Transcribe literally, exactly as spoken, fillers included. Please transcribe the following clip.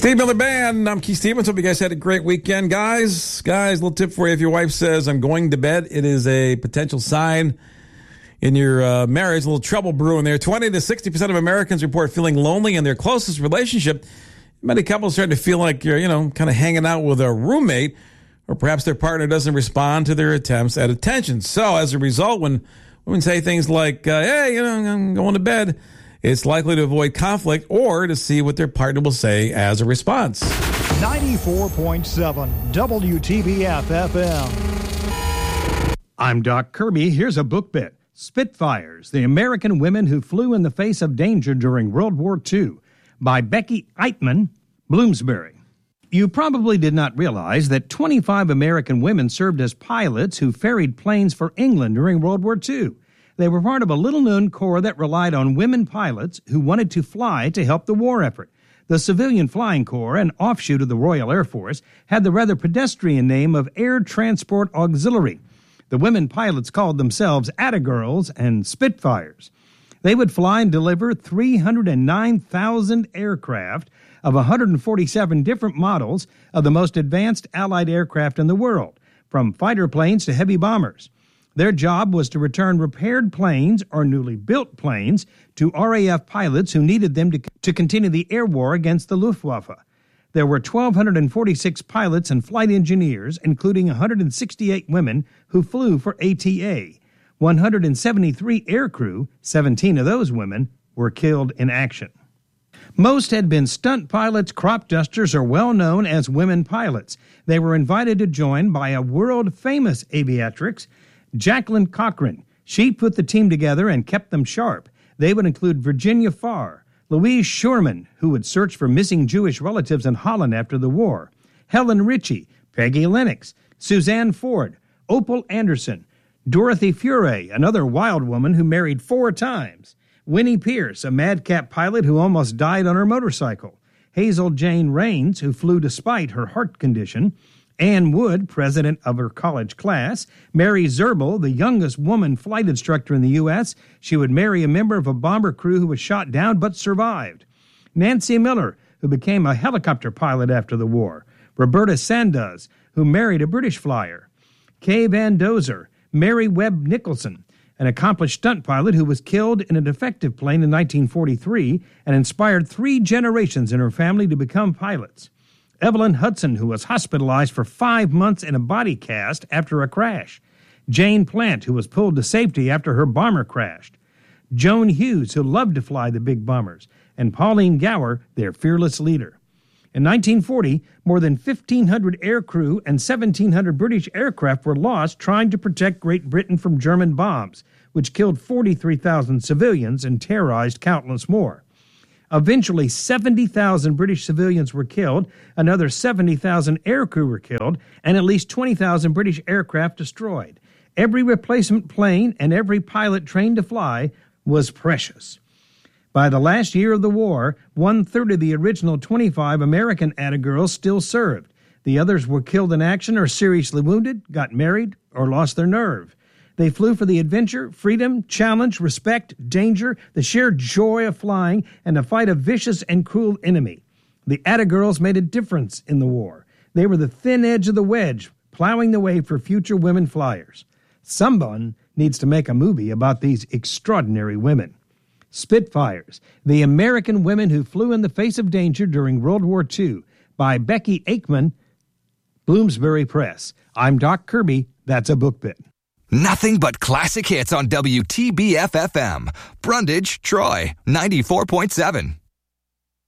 Steve Miller Band. I'm Keith Stevens. Hope you guys had a great weekend. Guys, guys, little tip for you. If your wife says, I'm going to bed, it is a potential sign in your uh, marriage, a little trouble brewing there. twenty to sixty percent of Americans report feeling lonely in their closest relationship. Many couples start to feel like you're, you know, kind of hanging out with a roommate, or perhaps their partner doesn't respond to their attempts at attention. So as a result, when women say things like, uh, hey, you know, I'm going to bed, it's likely to avoid conflict or to see what their partner will say as a response. ninety-four point seven W T B F F M. I'm Doc Kirby. Here's a book bit. Spitfires, the American Women Who Flew in the Face of Danger During World War Two, by Becky Eitman, Bloomsbury. You probably did not realize that twenty-five American women served as pilots who ferried planes for England during World War Two. They were part of a little-known corps that relied on women pilots who wanted to fly to help the war effort. The Civilian Flying Corps, an offshoot of the Royal Air Force, had the rather pedestrian name of Air Transport Auxiliary. The women pilots called themselves Attagirls and Spitfires. They would fly and deliver three hundred nine thousand aircraft of one hundred forty-seven different models of the most advanced Allied aircraft in the world, from fighter planes to heavy bombers. Their job was to return repaired planes or newly built planes to R A F pilots who needed them to, to continue the air war against the Luftwaffe. There were one thousand two hundred forty-six pilots and flight engineers, including one hundred sixty-eight women who flew for A T A. one hundred seventy-three aircrew, seventeen of those women, were killed in action. Most had been stunt pilots, crop dusters, or well-known as women pilots. They were invited to join by a world-famous aviatrix, Jacqueline Cochran. She put the team together and kept them sharp. They would include Virginia Farr, Louise Schurman, who would search for missing Jewish relatives in Holland after the war, Helen Ritchie, Peggy Lennox, Suzanne Ford, Opal Anderson, Dorothy Furey, another wild woman who married four times, Winnie Pierce, a madcap pilot who almost died on her motorcycle, Hazel Jane Raines, who flew despite her heart condition, Ann Wood, president of her college class, Mary Zerbel, the youngest woman flight instructor in the U S She would marry a member of a bomber crew who was shot down but survived. Nancy Miller, who became a helicopter pilot after the war. Roberta Sanders, who married a British flyer. Kay Van Dozer, Mary Webb Nicholson, an accomplished stunt pilot who was killed in a defective plane in nineteen forty-three and inspired three generations in her family to become pilots. Evelyn Hudson, who was hospitalized for five months in a body cast after a crash. Jane Plant, who was pulled to safety after her bomber crashed. Joan Hughes, who loved to fly the big bombers. And Pauline Gower, their fearless leader. In nineteen forty, more than fifteen hundred aircrew and seventeen hundred British aircraft were lost trying to protect Great Britain from German bombs, which killed forty-three thousand civilians and terrorized countless more. Eventually, seventy thousand British civilians were killed, another seventy thousand aircrew were killed, and at least twenty thousand British aircraft destroyed. Every replacement plane and every pilot trained to fly was precious. By the last year of the war, one-third of the original twenty-five American Attagirls still served. The others were killed in action or seriously wounded, got married, or lost their nerve. They flew for the adventure, freedom, challenge, respect, danger, the sheer joy of flying, and to fight a vicious and cruel enemy. The Attagirls made a difference in the war. They were the thin edge of the wedge, plowing the way for future women flyers. Someone needs to make a movie about these extraordinary women. Spitfires, the American Women Who Flew in the Face of Danger During World War Two, by Becky Aikman, Bloomsbury Press. I'm Doc Kirby. That's a book bit. Nothing but classic hits on W T B F F M. Brundage, Troy, ninety-four point seven.